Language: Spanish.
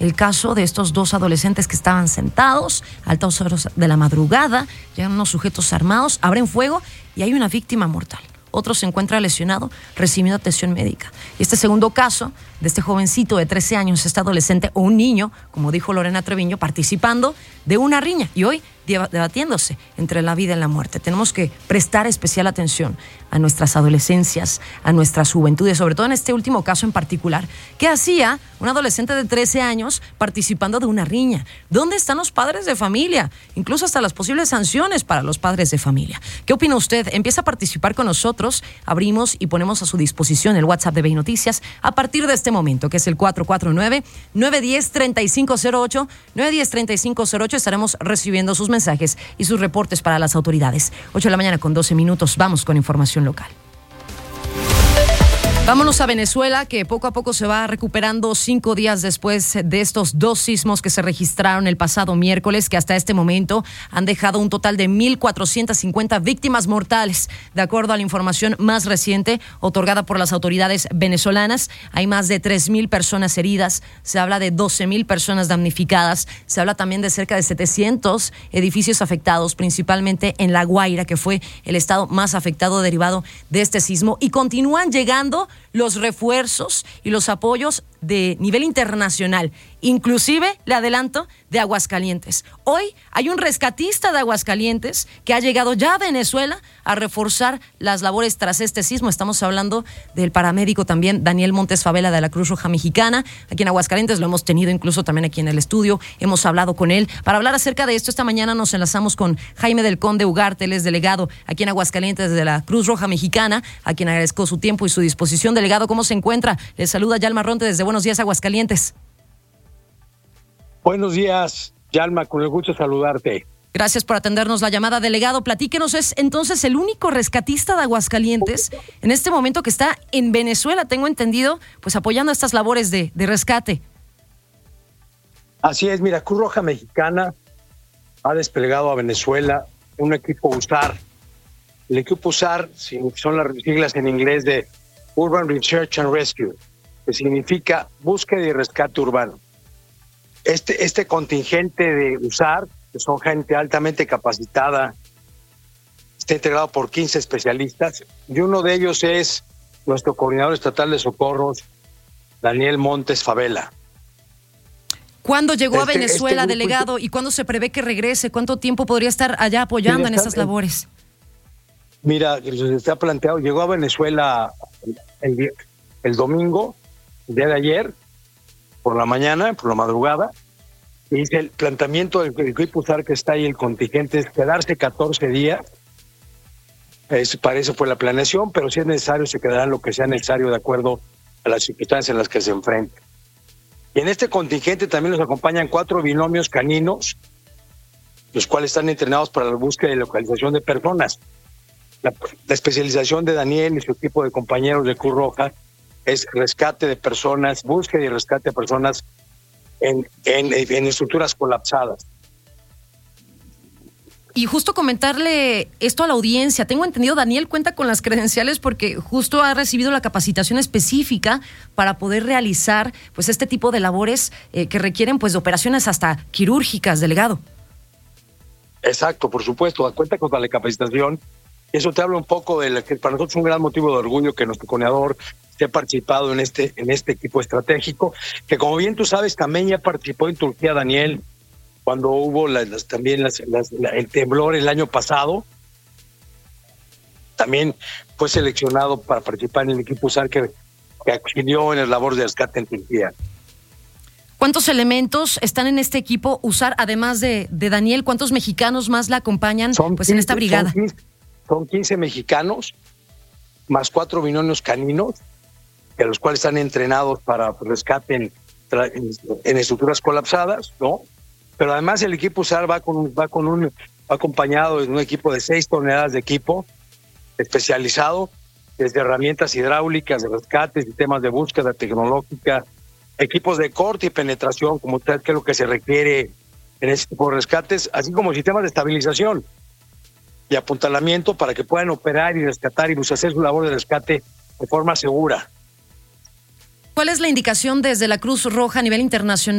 el caso de estos dos adolescentes que estaban sentados a altas horas de la madrugada, llegan unos sujetos armados, abren fuego y hay una víctima mortal. Otro se encuentra lesionado, recibiendo atención médica. Y este segundo caso de este jovencito de 13 años, este adolescente o un niño, como dijo Lorena Treviño, participando de una riña y hoy debatiéndose entre la vida y la muerte. Tenemos que prestar especial atención a nuestras adolescencias, a nuestras juventudes, sobre todo en este último caso en particular. ¿Qué hacía un adolescente de 13 años participando de una riña? ¿Dónde están los padres de familia? Incluso hasta las posibles sanciones para los padres de familia. ¿Qué opina usted? Empieza a participar con nosotros. Abrimos y ponemos a su disposición el WhatsApp de BI Noticias a partir de este momento, que es el 449-910-3508. 910-3508. Estaremos recibiendo sus mensajes y sus reportes para las autoridades. 8 de la mañana con 12 minutos. Vamos con información local. Vámonos a Venezuela, que poco a poco se va recuperando 5 días después de estos 2 sismos que se registraron el pasado miércoles, que hasta este momento han dejado un total de 1,450 víctimas mortales. De acuerdo a la información más reciente otorgada por las autoridades venezolanas, hay más de 3,000 personas heridas, se habla de 12,000 personas damnificadas, se habla también de cerca de 700 edificios afectados, principalmente en La Guaira, que fue el estado más afectado derivado de este sismo, y continúan llegando los refuerzos y los apoyos de nivel internacional, inclusive, le adelanto, de Aguascalientes. Hoy hay un rescatista de Aguascalientes que ha llegado ya a Venezuela a reforzar las labores tras este sismo. Estamos hablando del paramédico también Daniel Montes Favela de la Cruz Roja Mexicana. Aquí en Aguascalientes lo hemos tenido incluso también aquí en el estudio. Hemos hablado con él. Para hablar acerca de esto, esta mañana nos enlazamos con Jaime del Conde Ugarte, él es delegado aquí en Aguascalientes de la Cruz Roja Mexicana, a quien agradezco su tiempo y su disposición. Delegado, ¿cómo se encuentra? Le saluda Yalma Ronte desde Buenos Días, Aguascalientes. Buenos días, Yalma, con el gusto de saludarte. Gracias por atendernos la llamada, delegado. Platíquenos, ¿es entonces el único rescatista de Aguascalientes en este momento que está en Venezuela, tengo entendido, pues apoyando estas labores de rescate? Así es, mira, Cruz Roja Mexicana ha desplegado a Venezuela un equipo USAR. El equipo USAR son las siglas en inglés de Urban Research and Rescue, que significa búsqueda y rescate urbano. Este contingente de USAR, que son gente altamente capacitada, está integrado por 15 especialistas, y uno de ellos es nuestro coordinador estatal de socorros, Daniel Montes Favela. ¿Cuándo llegó a Venezuela, delegado? ¿Y cuándo se prevé que regrese? ¿Cuánto tiempo podría estar allá apoyando en esas labores? Mira, se está planteado, llegó a Venezuela el domingo, el día de ayer, por la mañana, por la madrugada, y el planteamiento del equipo USAR que está ahí, el contingente, es quedarse 14 días. Para eso fue la planeación, pero si es necesario se quedará lo que sea necesario de acuerdo a las circunstancias en las que se enfrenten. Y en este contingente también nos acompañan 4 binomios caninos, los cuales están entrenados para la búsqueda y localización de personas. La especialización de Daniel y su equipo de compañeros de Cruz Roja es rescate de personas, búsqueda y rescate de personas en estructuras colapsadas. Y justo comentarle esto a la audiencia. Tengo entendido, Daniel cuenta con las credenciales porque justo ha recibido la capacitación específica para poder realizar pues este tipo de labores que requieren pues de operaciones hasta quirúrgicas, delegado. Exacto, por supuesto, cuenta con la capacitación. Eso te habla un poco de lo que para nosotros es un gran motivo de orgullo que nuestro coordinador esté participado en este equipo estratégico, que como bien tú sabes también ya participó en Turquía, Daniel, cuando hubo el temblor el año pasado. También fue seleccionado para participar en el equipo USAR que auxilió en el labor de rescate en Turquía. ¿Cuántos elementos están en este equipo USAR, además de Daniel? ¿Cuántos mexicanos más la acompañan en esta brigada? Son 15 mexicanos, más 4 binomios caninos, que los cuales están entrenados para rescate en estructuras colapsadas, ¿no? Pero además el equipo USAR va acompañado de un equipo de 6 toneladas de equipo especializado, desde herramientas hidráulicas, de rescate, sistemas de búsqueda tecnológica, equipos de corte y penetración, como tal, que es lo que se requiere en este tipo de rescates, así como sistemas de estabilización y apuntalamiento para que puedan operar y rescatar y hacer su labor de rescate de forma segura. ¿Cuál es la indicación desde la Cruz Roja a nivel internacional